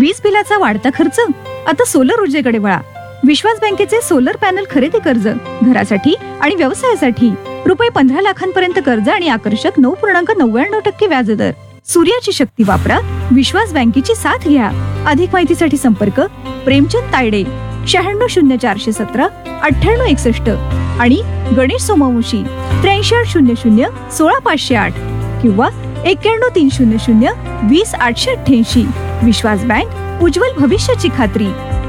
वीज बिलाचा वाढता खर्च? आता सोलर ऊर्जेकडे वळा. विश्वास बँकेचे सोलर पॅनल खरेदी कर्ज, घरासाठी आणि व्यवसायासाठी रुपये 15 लाखांपर्यंत कर्ज आणि आकर्षक 9.99% व्याजदर. सूर्याची शक्ती वापरा, विश्वास बँकेची साथ घ्या. अधिक माहितीसाठी संपर्क प्रेमचंद तायडे 960417 9861 आणि गणेश सोमवंशी 8300 16508 किंवा 91 300 20 888. विश्वास बँक, उज्ज्वल भविष्याची खात्री.